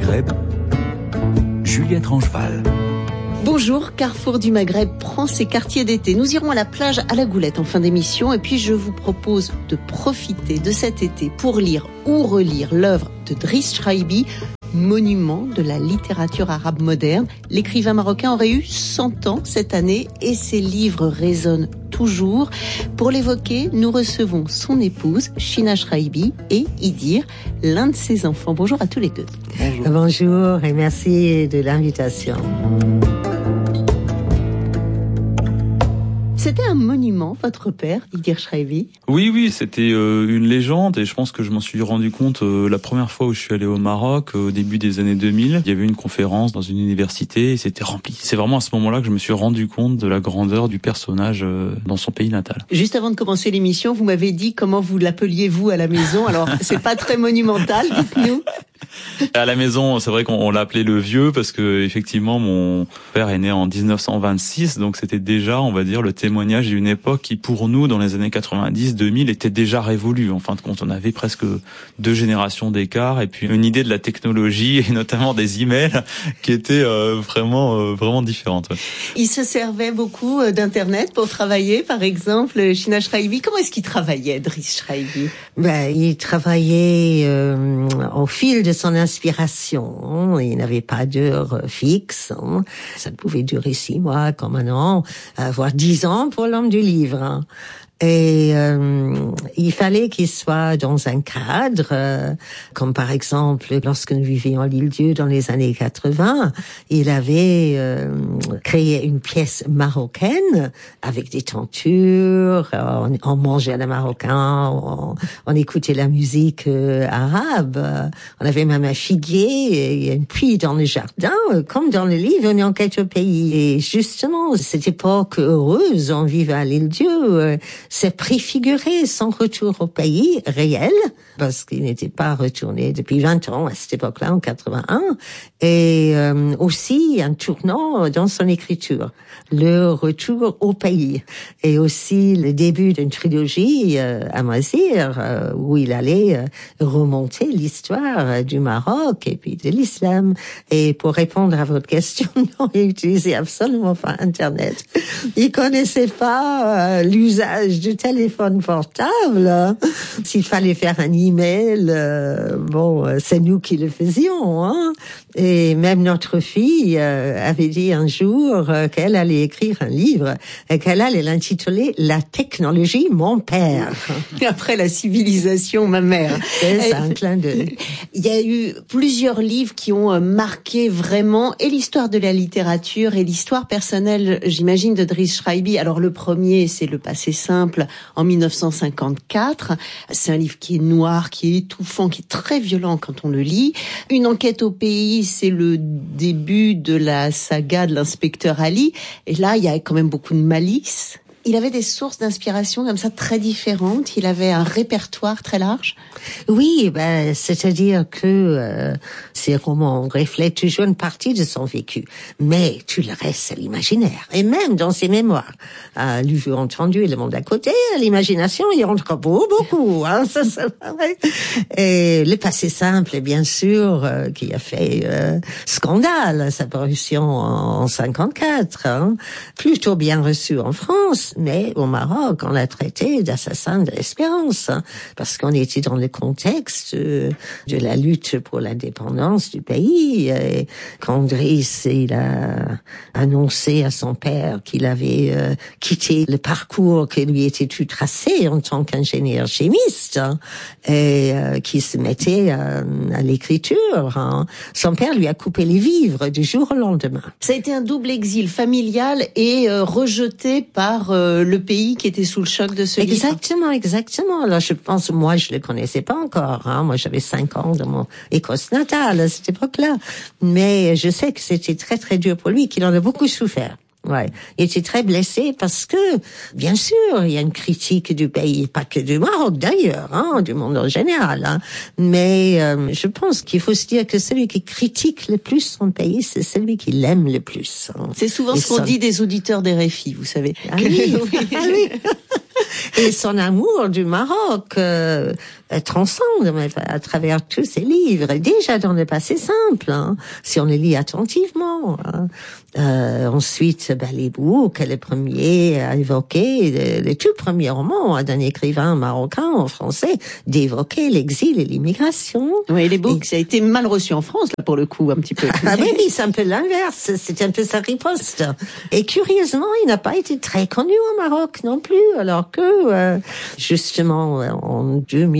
Maghreb, Juliette Rangeval. Bonjour, Carrefour du Maghreb prend ses quartiers d'été. Nous irons à la plage à la Goulette en fin d'émission et puis je vous propose de profiter de cet été pour lire ou relire l'œuvre de Driss Chaibi, monument de la littérature arabe moderne. L'écrivain marocain aurait eu 100 ans cette année et ses livres résonnent toujours. Pour l'évoquer, nous recevons son épouse, China Chaibi, et Idir, l'un de ses enfants. Bonjour à tous les deux. Bonjour. Bonjour et merci de l'invitation. C'était un monument, votre père, Idir Chaibi? Oui, c'était une légende et je pense que je m'en suis rendu compte la première fois où je suis allé au Maroc, au début des années 2000. Il y avait une conférence dans une université et c'était rempli. C'est vraiment à ce moment-là que je me suis rendu compte de la grandeur du personnage dans son pays natal. Juste avant de commencer l'émission, vous m'avez dit comment vous l'appeliez vous à la maison. Alors, c'est pas très monumental, dites-nous. À la maison, c'est vrai qu'on l'appelait le vieux parce que effectivement mon père est né en 1926, donc c'était déjà, on va dire, le témoignage d'une époque qui pour nous dans les années 90-2000 était déjà révolue. En fin de compte, on avait presque 2 générations d'écart et puis une idée de la technologie et notamment des emails qui était vraiment différente. Ouais. Il se servait beaucoup d'internet pour travailler, par exemple, China Chaibi. Comment est-ce qu'il travaillait, Driss Chaibi? Il travaillait au fil de son inspiration. Il n'avait pas d'heure fixe. Ça pouvait durer 6 mois, comme un an, voire 10 ans pour l'homme du livre. Et il fallait qu'il soit dans un cadre, comme par exemple lorsque nous vivions à l'Île-Dieu dans les années 80, il avait créé une pièce marocaine avec des tentures, on mangeait à la marocain, on écoutait la musique arabe, on avait même un figuier et une pluie dans le jardin, comme dans le livre, on est en quête au pays. Et justement, cette époque heureuse, on vivait à l'Île-Dieu, s'est préfiguré son retour au pays réel, parce qu'il n'était pas retourné depuis 20 ans à cette époque-là, en 81, et aussi un tournant dans son écriture, le retour au pays, et aussi le début d'une trilogie à Mazir, où il allait remonter l'histoire du Maroc et puis de l'islam. Et pour répondre à votre question, non, il utilisait absolument pas Internet. Il connaissait pas l'usage du téléphone portable. S'il fallait faire un email, c'est nous qui le faisions, hein. Et même notre fille avait dit un jour qu'elle allait écrire un livre et qu'elle allait l'intituler La technologie, mon père. Après la civilisation, ma mère. C'est un clin d'œil. Il y a eu plusieurs livres qui ont marqué vraiment et l'histoire de la littérature et l'histoire personnelle, j'imagine, de Driss Chaibi. Alors le premier, c'est Le passé simple en 1954. C'est un livre qui est noir, qui est étouffant, qui est très violent quand on le lit. Une enquête au pays, c'est le début de la saga de l'inspecteur Ali. Et là, il y a quand même beaucoup de malice. Il avait des sources d'inspiration comme ça très différentes. Il avait un répertoire très large. Oui, c'est-à-dire que ces romans reflètent toujours une partie de son vécu, mais tout le reste c'est l'imaginaire. Et même dans ses mémoires, lu, vu, entendu, et le monde à côté, l'imagination il rentre beaucoup. Hein, ça c'est vrai. Et Le passé simple, bien sûr, qui a fait scandale, sa parution en 54, hein, plutôt bien reçu en France. Mais au Maroc, on l'a traité d'assassin de l'espérance, hein, parce qu'on était dans le contexte de la lutte pour l'indépendance du pays. Et quand Driss, il a annoncé à son père qu'il avait quitté le parcours qui lui était tout tracé en tant qu'ingénieur chimiste, hein, et qui se mettait à l'écriture, hein, son père lui a coupé les vivres du jour au lendemain. Ça a été un double exil familial et rejeté par le pays qui était sous le choc de ce livre. Exactement. Alors je pense, moi je le connaissais pas encore, hein. Moi j'avais 5 ans dans mon Écosse natale à cette époque-là. Mais je sais que c'était très très dur pour lui, qu'il en a beaucoup souffert. Ouais. Il était très blessé parce que, bien sûr, il y a une critique du pays, pas que du Maroc d'ailleurs, hein, du monde en général, hein. Mais je pense qu'il faut se dire que celui qui critique le plus son pays, c'est celui qui l'aime le plus. Hein. C'est souvent ce qu'on dit des auditeurs des RFI, vous savez. Ah oui. Et son amour du Maroc transcende à travers tous ses livres, et déjà dans le passé simple, hein, si on les lit attentivement. Hein. Ensuite, les boucs, le premier à évoquer, le tout premier roman d'un écrivain marocain en français, d'évoquer l'exil et l'immigration. Oui, les boucs, ça a été mal reçu en France, là, pour le coup, un petit peu. Ah oui, c'est un peu l'inverse, c'est un peu sa riposte. Et curieusement, il n'a pas été très connu au Maroc non plus, alors que, justement, en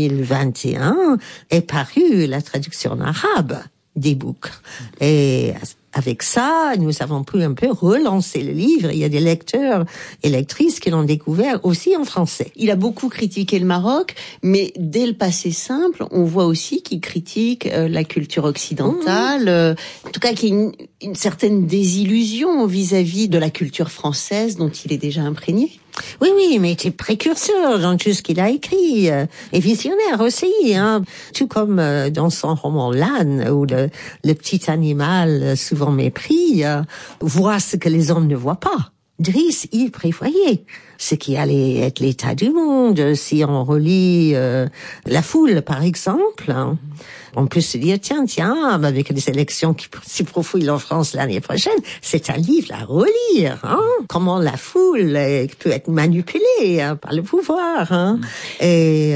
2021, est parue la traduction en arabe des boucs. Et avec ça, nous avons pu un peu relancer le livre. Il y a des lecteurs et lectrices qui l'ont découvert aussi en français. Il a beaucoup critiqué le Maroc, mais dès le passé simple, on voit aussi qu'il critique la culture occidentale, en tout cas qu'il y a une certaine désillusion vis-à-vis de la culture française dont il est déjà imprégné. Oui, mais il était précurseur dans tout ce qu'il a écrit, et visionnaire aussi, hein. Tout comme dans son roman L'âne, où le petit animal, souvent mépris, voit ce que les hommes ne voient pas. Driss, il prévoyait ce qui allait être l'état du monde. Si on relit La Foule, par exemple, hein, on peut se dire, tiens, avec les élections qui se profilent en France l'année prochaine, c'est un livre à relire. Hein, comment la foule peut être manipulée par le pouvoir. Hein. Et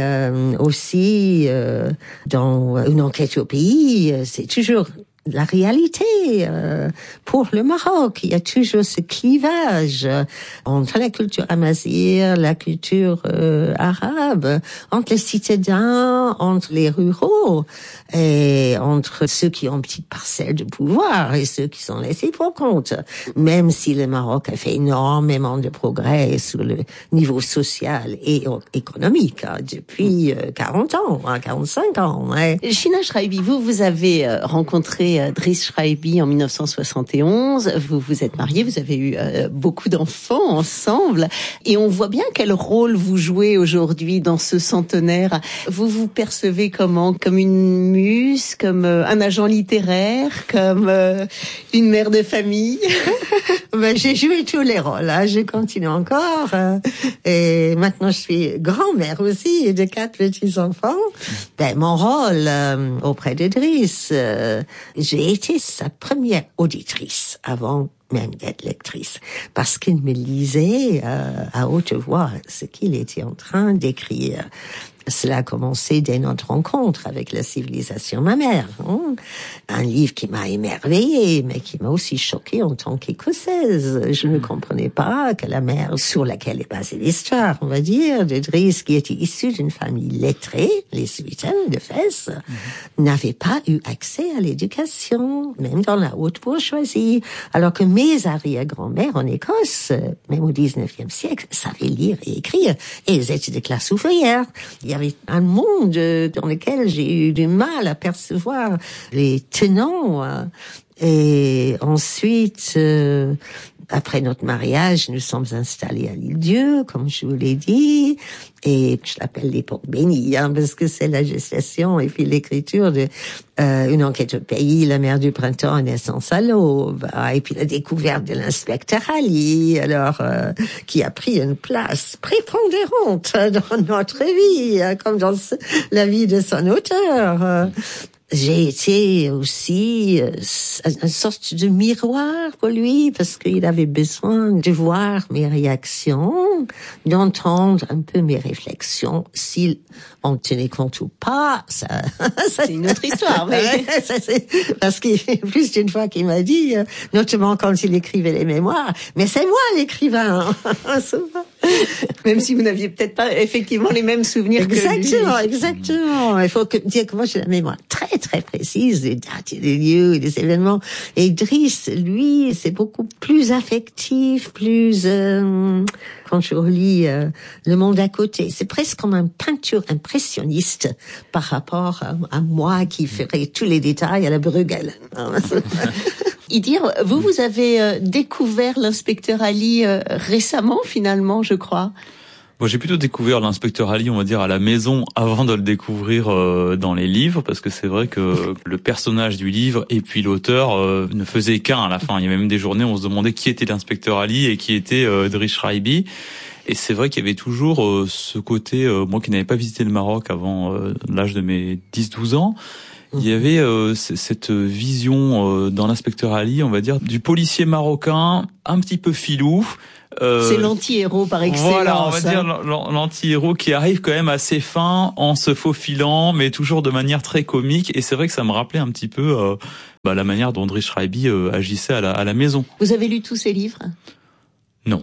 aussi, dans Une enquête au pays, c'est toujours la réalité pour le Maroc. Il y a toujours ce clivage entre la culture amazigh, la culture arabe, entre les citadins, entre les ruraux, et entre ceux qui ont une petite parcelle de pouvoir et ceux qui sont laissés pour compte. Même si le Maroc a fait énormément de progrès sur le niveau social et économique depuis 40 ans, 45 ans. Ouais. China Schreibi, vous avez rencontré Driss Schreibi en 1971. Vous vous êtes mariés, vous avez eu beaucoup d'enfants ensemble. Et on voit bien quel rôle vous jouez aujourd'hui dans ce centenaire. Vous vous percevez comment? Comme une muse, comme un agent littéraire, comme une mère de famille? J'ai joué tous les rôles. Hein. Je continue encore. Et maintenant, je suis grand-mère aussi de 4 petits-enfants. Mon rôle auprès de Driss, j'ai été sa première auditrice avant même d'être lectrice, parce qu'il me lisait à haute voix ce qu'il était en train d'écrire. Cela a commencé dès notre rencontre avec La civilisation mammaire. Hein. Un livre qui m'a émerveillée, mais qui m'a aussi choquée en tant qu'Écossaise. Je ne comprenais pas que la mère sur laquelle est basée l'histoire, on va dire, de Driss, qui était issue d'une famille lettrée, les Sultanes de Fès, n'avait pas eu accès à l'éducation, même dans la haute bourgeoisie. Alors que mes arrière-grand-mères en Écosse, même au 19e siècle, savaient lire et écrire. Et elles étaient de classe ouvrière. Il y avait un monde dans lequel j'ai eu du mal à percevoir les tenants. Et ensuite, après notre mariage, nous sommes installés à l'Île-Dieu, comme je vous l'ai dit, et je l'appelle l'époque bénie, parce que c'est la gestation et puis l'écriture de Une enquête au pays, La mère du printemps, Naissance à l'aube, et puis la découverte de l'inspecteur Ali, alors qui a pris une place prépondérante dans notre vie, comme dans la vie de son auteur. J'ai été aussi une sorte de miroir pour lui, parce qu'il avait besoin de voir mes réactions, d'entendre un peu mes réflexions, s'il en tenait compte ou pas. Ça c'est une autre histoire. Mais... parce qu'il y a plus d'une fois qu'il m'a dit, notamment quand il écrivait les mémoires, mais c'est moi l'écrivain. Même si vous n'aviez peut-être pas effectivement les mêmes souvenirs que lui. Exactement. Il faut dire que moi j'ai la mémoire très très précise des dates et des lieux et des événements. Et Driss, lui, c'est beaucoup plus affectif, plus quand je relis Le monde à côté, c'est presque comme une peinture impressionniste par rapport à moi qui ferais tous les détails à la Bruegel. Idir, vous avez découvert l'inspecteur Ali récemment, finalement, je crois. Moi, j'ai plutôt découvert l'inspecteur Ali, on va dire, à la maison avant de le découvrir dans les livres, parce que c'est vrai que le personnage du livre et puis l'auteur ne faisaient qu'un à la fin. Il y avait même des journées où on se demandait qui était l'inspecteur Ali et qui était Driss Schreibi. Et c'est vrai qu'il y avait toujours ce côté, moi qui n'avais pas visité le Maroc avant l'âge de mes 10-12 ans, il y avait cette vision dans l'inspecteur Ali, on va dire, du policier marocain un petit peu filou. C'est l'anti-héros par excellence. Voilà, on va dire l'anti-héros qui arrive quand même assez fin en se faufilant, mais toujours de manière très comique. Et c'est vrai que ça me rappelait un petit peu la manière dont Driss Schreiber agissait à la maison. Vous avez lu tous ces livres ? Non.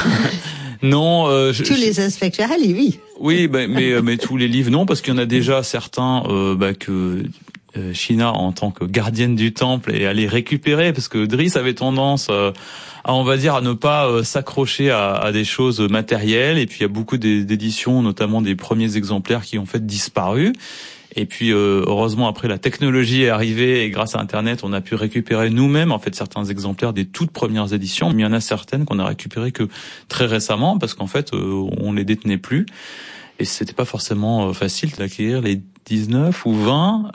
Non. Tous les inspecteurs Ali, oui. Oui, mais tous les livres, non, parce qu'il y en a déjà certains que China, en tant que gardienne du temple, est allée récupérer, parce que Driss avait tendance à ne pas s'accrocher à des choses matérielles. Et puis il y a beaucoup d'éditions, notamment des premiers exemplaires, qui ont fait disparu. Et puis heureusement, après, la technologie est arrivée et grâce à Internet, on a pu récupérer nous-mêmes en fait certains exemplaires des toutes premières éditions. Mais il y en a certaines qu'on a récupérées que très récemment, parce qu'en fait on les détenait plus. Et c'était pas forcément facile d'acquérir les 19 ou 20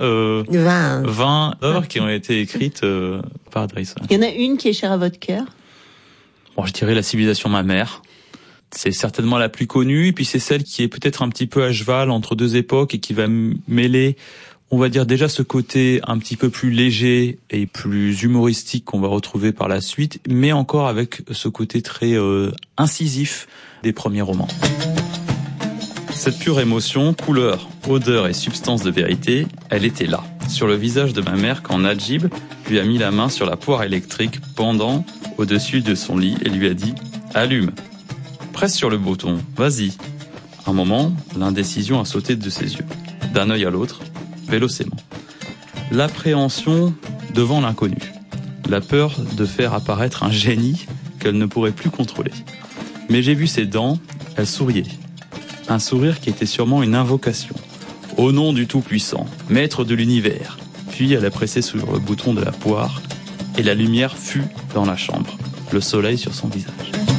œuvres qui ont été écrites par Driss. Il y en a une qui est chère à votre cœur ? Bon, je dirais La civilisation ma mère. C'est certainement la plus connue, et puis c'est celle qui est peut-être un petit peu à cheval entre deux époques et qui va mêler, on va dire, déjà ce côté un petit peu plus léger et plus humoristique qu'on va retrouver par la suite, mais encore avec ce côté très incisif des premiers romans. Cette pure émotion, couleur, odeur et substance de vérité, elle était là, sur le visage de ma mère quand Najib lui a mis la main sur la poire électrique pendant au-dessus de son lit et lui a dit « Allume ». Presse sur le bouton, vas-y. Un moment, l'indécision a sauté de ses yeux. D'un œil à l'autre, vélocément. L'appréhension devant l'inconnu. La peur de faire apparaître un génie qu'elle ne pourrait plus contrôler. Mais j'ai vu ses dents, elle souriait. Un sourire qui était sûrement une invocation. Au nom du Tout-Puissant, maître de l'univers. Puis elle a pressé sur le bouton de la poire et la lumière fut dans la chambre. Le soleil sur son visage.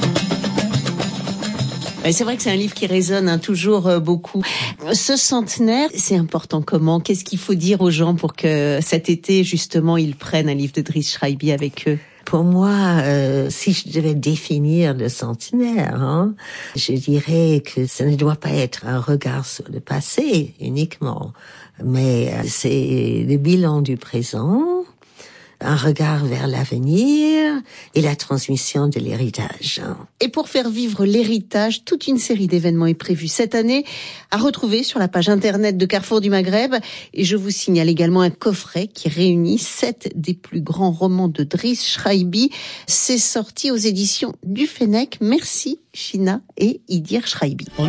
C'est vrai que c'est un livre qui résonne toujours beaucoup. Ce centenaire, c'est important comment ? Qu'est-ce qu'il faut dire aux gens pour que cet été, justement, ils prennent un livre de Driss Schreiber avec eux ? Pour moi, si je devais définir le centenaire, je dirais que ça ne doit pas être un regard sur le passé uniquement, mais c'est le bilan du présent, un regard vers l'avenir et la transmission de l'héritage. Et pour faire vivre l'héritage, toute une série d'événements est prévue cette année à retrouver sur la page internet de Carrefour du Maghreb. Et je vous signale également un coffret qui réunit 7 des plus grands romans de Driss Schreiber. C'est sorti aux éditions du Fennec. Merci China et Idir Schreiber.